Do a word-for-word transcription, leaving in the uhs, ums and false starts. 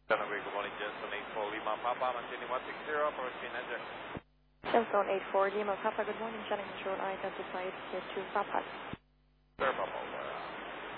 Good morning, Jensen eight four Lima Papa, maintaining one six zero, approaching enter. Jensen eight four Lima Papa, good morning, Jennings Road, identified here to Papa. Sir, Papa.